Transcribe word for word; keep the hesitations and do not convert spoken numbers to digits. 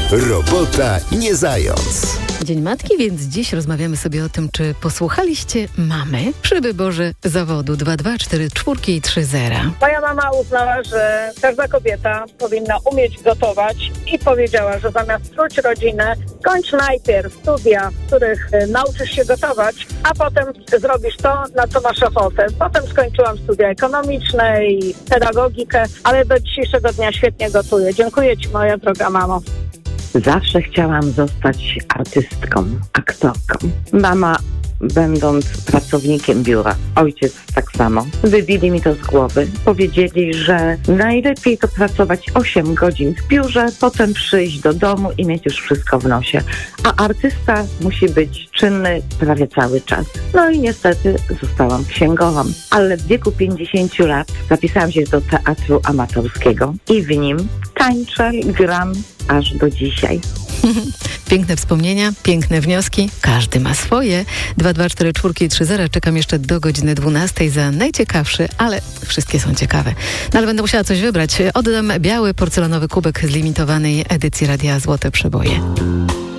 Robota nie zając. Dzień Matki, więc dziś rozmawiamy sobie o tym, czy posłuchaliście mamy przy wyborze zawodu dwa dwa cztery cztery i trzy zera. Moja mama uznała, że każda kobieta powinna umieć gotować i powiedziała, że zamiast truć rodzinę, kończ najpierw studia, w których y, nauczysz się gotować, a potem zrobisz to, na co masz ochotę. Potem skończyłam studia ekonomiczne i pedagogikę, ale do dzisiejszego dnia świetnie gotuję. Dziękuję Ci, moja droga mamo. Zawsze chciałam zostać artystką, aktorką. Mama, będąc pracownikiem biura, ojciec tak samo, wybili mi to z głowy. Powiedzieli, że najlepiej to pracować osiem godzin w biurze, potem przyjść do domu i mieć już wszystko w nosie. A artysta musi być czynny prawie cały czas. No i niestety zostałam księgową. Ale w wieku pięćdziesięciu lat zapisałam się do teatru amatorskiego i w nim tańczę, gram aż do dzisiaj. Piękne wspomnienia, piękne wnioski. Każdy ma swoje. dwa dwa cztery cztery i trzy zera. Czekam jeszcze do godziny dwunastej za najciekawszy, ale wszystkie są ciekawe. No ale będę musiała coś wybrać. Oddam biały porcelanowy kubek z limitowanej edycji Radia Złote Przeboje.